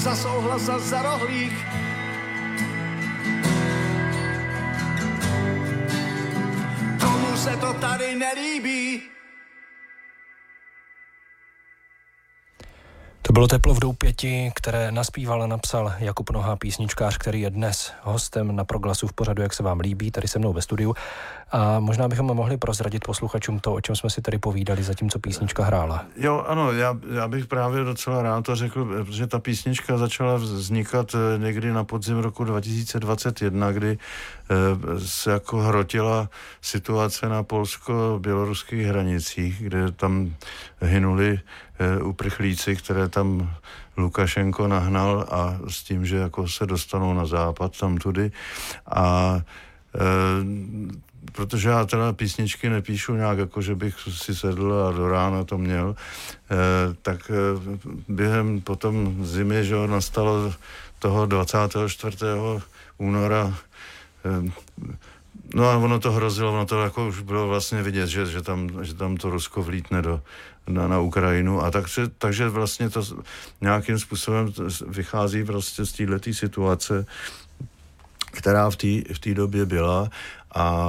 za souhlas za rohlík. Komu se to tady nelíbí? To bylo Teplo v doupěti, které naspíval a napsal Jakub Noha, písničkář, který je dnes hostem na Proglasu v pořadu Jak se vám líbí, tady se mnou ve studiu. A možná bychom mohli prozradit posluchačům to, o čem jsme si tady povídali, zatímco písnička hrála. Jo, ano, já bych právě docela rád to řekl, protože ta písnička začala vznikat někdy na podzim roku 2021, kdy se jako hrotila situace na polsko-běloruských hranicích, kde tam hynuli uprchlíci, které tam Lukašenko nahnal a s tím, že jako se dostanou na západ tam tudy a protože já teda písničky nepíšu nějak jako, že bych si sedl a do rána to měl, tak během potom zimy, že nastalo toho 24. února, no a ono to hrozilo, ono to jako už bylo vlastně vidět, že tam to Rusko vlítne na Ukrajinu a takže vlastně to nějakým způsobem vychází prostě z této situace, která v té době byla a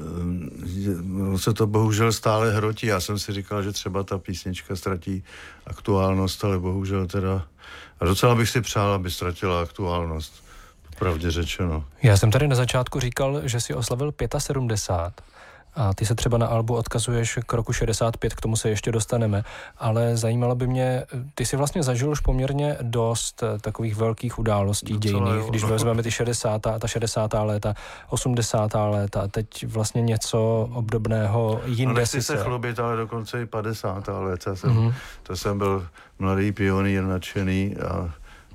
se to bohužel stále hrotí. Já jsem si říkal, že třeba ta písnička ztratí aktuálnost, ale bohužel teda a docela bych si přál, aby ztratila aktuálnost, pravdě řečeno. Já jsem tady na začátku říkal, že si oslavil 75. A ty se třeba na albu odkazuješ k roku 65, k tomu se ještě dostaneme, ale zajímalo by mě, ty si vlastně zažil už poměrně dost takových velkých událostí dějinných, když vezmeme ty 60. léta, 80. léta a teď vlastně něco obdobného jinde. Nechci se chlubit, ale dokonce i 50. léta. To jsem byl mladý pionýr, nadšený a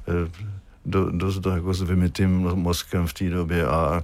dost jako s vymytým mozkem v té době a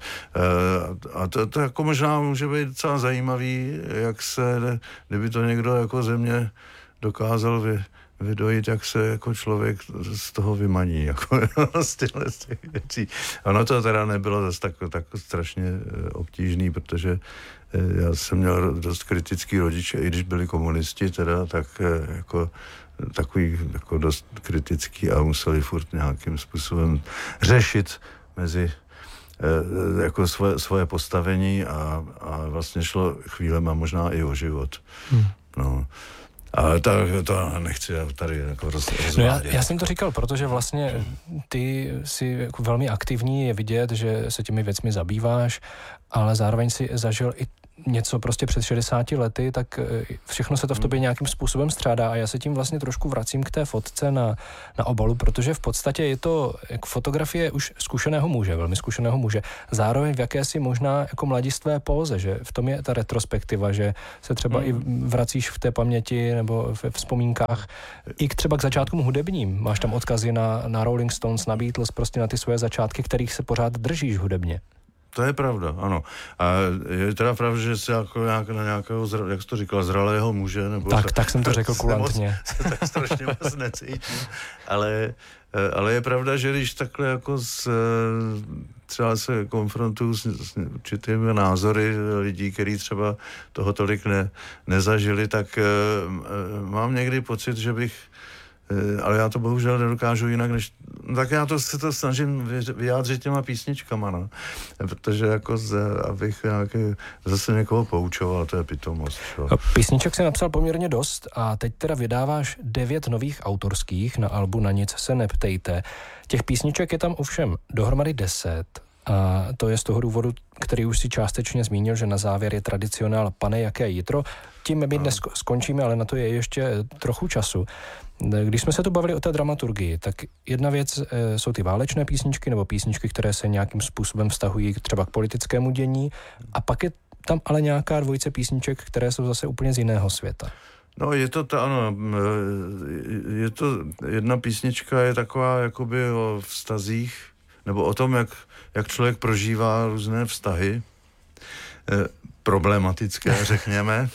to jako možná může být docela zajímavý, jak se, kdyby to někdo jako ze mě dokázal vydojit, jak se jako člověk z toho vymaní, jako z těch věcí. Ono to teda nebylo zase tak strašně obtížný, protože já jsem měl dost kritický rodiče, i když byli komunisti, teda tak jako takový jako dost kritický a museli furt nějakým způsobem řešit mezi jako svoje postavení a vlastně šlo chvílema možná i o život. No. Ale to nechci tady jako rozvádět. No já jsem to říkal, protože vlastně ty jsi jako velmi aktivní, je vidět, že se těmi věcmi zabýváš, ale zároveň si zažil i něco prostě před 60 lety, tak všechno se to v tobě nějakým způsobem střádá a já se tím vlastně trošku vracím k té fotce na obalu, protože v podstatě je to jako fotografie už zkušeného muže, velmi zkušeného muže. Zároveň v jakési možná jako mladistvé póze, že v tom je ta retrospektiva, že se třeba i vracíš v té paměti nebo ve vzpomínkách i třeba k začátkům hudebním. Máš tam odkazy na Rolling Stones, na Beatles, prostě na ty svoje začátky, kterých se pořád držíš hudebně. To je pravda, ano. A je teda pravda, že jsi jako na nějakého, jak jsi to říkal, zralého muže, nebo... Tak jsem to řekl kulantně. Se tak strašně moc necítím. Ale je pravda, že když takhle jako třeba se konfrontuju s určitými názory lidí, kteří třeba toho tolik nezažili, tak mám někdy pocit, že bych ale já to bohužel nedokážu jinak, než... Tak já se to snažím vyjádřit těma písničkama, no. Protože jako abych zase někoho poučoval, to je pitomost. Písniček se napsal poměrně dost a teď teda vydáváš 9 nových autorských na albu Na nic se neptejte. Těch písniček je tam ovšem dohromady 10 a to je z toho důvodu, který už si částečně zmínil, že na závěr je tradicionál Pane, jaké jitro. Tím my dnes skončíme, ale na to je ještě trochu času. Když jsme se tu bavili o té dramaturgii, tak jedna věc jsou ty válečné písničky nebo písničky, které se nějakým způsobem vztahují třeba k politickému dění a pak je tam ale nějaká dvojice písniček, které jsou zase úplně z jiného světa. No je to ano, je to jedna písnička je taková jakoby o vztazích nebo o tom, jak člověk prožívá různé vztahy problematické, řekněme.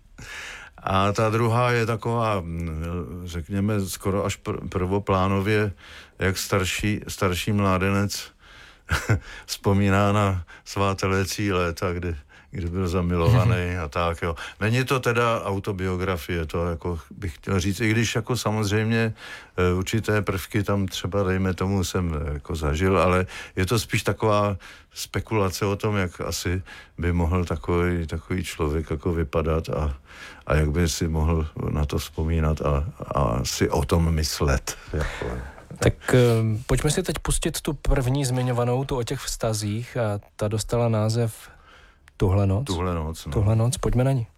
A ta druhá je taková, řekněme, skoro až prvoplánově, jak starší mládenec vzpomíná na svá telecí léta, kdy byl zamilovaný a tak, jo. Není to teda autobiografie, to jako bych chtěl říct, i když jako samozřejmě určité prvky tam třeba, dejme tomu, jsem jako zažil, ale je to spíš taková spekulace o tom, jak asi by mohl takový člověk jako vypadat a jak by si mohl na to vzpomínat a si o tom myslet. Jako. Tak pojďme si teď pustit tu první zmiňovanou, tu o těch vztazích, a ta dostala název Tuhle noc. Tuhle noc, no. Tuhle noc, pojďme na ní.